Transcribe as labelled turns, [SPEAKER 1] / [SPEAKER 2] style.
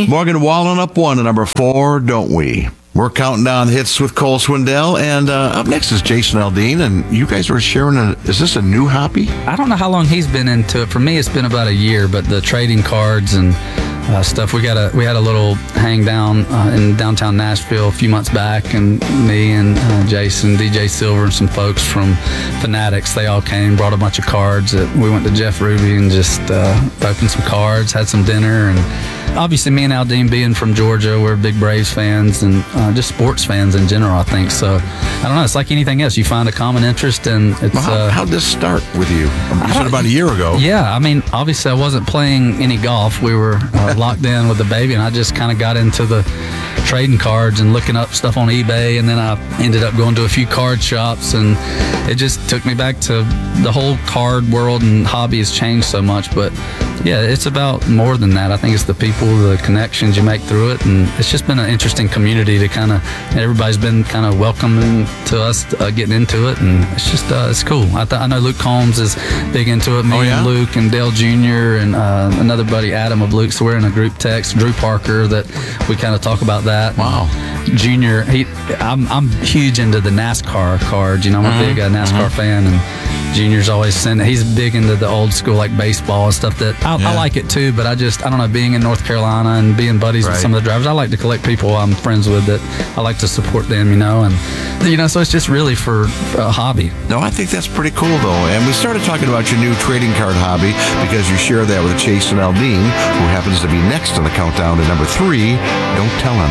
[SPEAKER 1] Morgan Wallen up 1 to number 4, Don't We? We're counting down hits with Cole Swindell, and up next is Jason Aldean, and you guys are sharing is this a new hobby?
[SPEAKER 2] I don't know how long he's been into it. For me, it's been about a year, but the trading cards and stuff, we had a little hang down in downtown Nashville a few months back, and me and Jason, DJ Silver, and some folks from Fanatics, they all came, brought a bunch of cards. We went to Jeff Ruby and just opened some cards, had some dinner, and obviously, me and Aldean being from Georgia, we're big Braves fans and just sports fans in general, I think. So, I don't know. It's like anything else. You find a common interest, and it's...
[SPEAKER 1] How'd this start with you? You said about a year ago.
[SPEAKER 2] Yeah, I mean, obviously, I wasn't playing any golf. We were locked in with the baby, and I just kind of got into the trading cards and looking up stuff on eBay, and then I ended up going to a few card shops, and it just took me back to the whole card world, and hobby has changed so much, but... yeah, it's about more than that. I think it's the people, the connections you make through it, and it's just been an interesting community to kind of, everybody's been kind of welcoming to us getting into it, and it's just, it's cool. I know Luke Combs is big into it, and Luke and Dale Jr. and another buddy, Adam of Luke, so we're in a group text, Drew Parker, that we kind of talk about that.
[SPEAKER 1] Wow.
[SPEAKER 2] Junior, I'm huge into the NASCAR cards, I'm a big NASCAR fan, and Junior's always he's big into the old school, like baseball and stuff that I like it too, but I don't know, being in North Carolina and being buddies with some of the drivers, I like to collect people I'm friends with that I like to support them, and so it's just really for a hobby.
[SPEAKER 1] No, I think that's pretty cool though, and we started talking about your new trading card hobby because you share that with Jason Aldean, who happens to be next on the countdown to number 3, Don't Tell Him.